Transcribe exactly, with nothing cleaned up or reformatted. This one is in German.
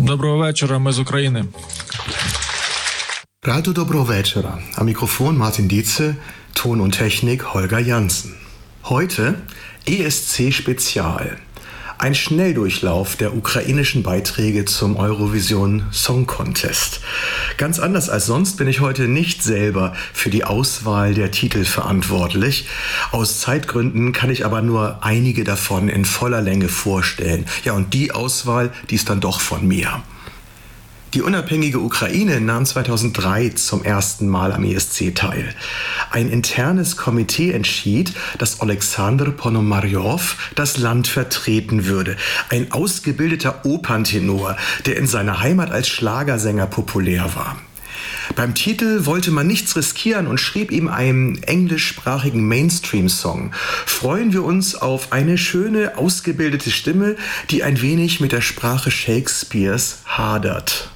Доброго вечора, ми з України. Radio Dobro Večera. Am Mikrofon Martin Dietze, Ton und Technik Holger Janssen. Heute E S C Spezial. Ein Schnelldurchlauf der ukrainischen Beiträge zum Eurovision Song Contest. Ganz anders als sonst bin ich heute nicht selber für die Auswahl der Titel verantwortlich. Aus Zeitgründen kann ich aber nur einige davon in voller Länge vorstellen. Ja, und die Auswahl, die ist dann doch von mir. Die unabhängige Ukraine nahm zweitausenddrei zum ersten Mal am E S C teil. Ein internes Komitee entschied, dass Oleksandr Ponomarjow das Land vertreten würde. Ein ausgebildeter Operntenor, der in seiner Heimat als Schlagersänger populär war. Beim Titel wollte man nichts riskieren und schrieb ihm einen englischsprachigen Mainstream-Song. Freuen wir uns auf eine schöne, ausgebildete Stimme, die ein wenig mit der Sprache Shakespeares hadert.